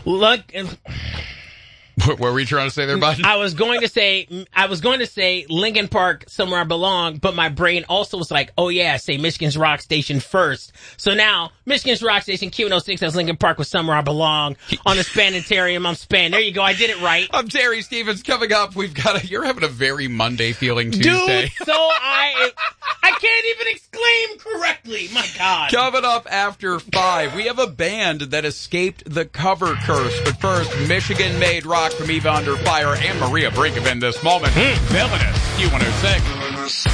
Look, What were we trying to say there, bud? I was going to say Lincoln Park, Somewhere I Belong, but my brain also was like, oh yeah, say Michigan's Rock Station first. So now, Michigan's Rock Station, Q106, has Lincoln Park with Somewhere I Belong. On the Spanitarium, I'm Span. There you go, I did it right. I'm Terry Stevens. Coming up, you're having a very Monday feeling Tuesday. Dude, so I can't even exclaim correctly, my God. Coming up after 5, we have a band that escaped the cover curse. But first, Michigan-made rock from Eva Under Fire and Maria Brinkoven this moment. Villainous, Q106.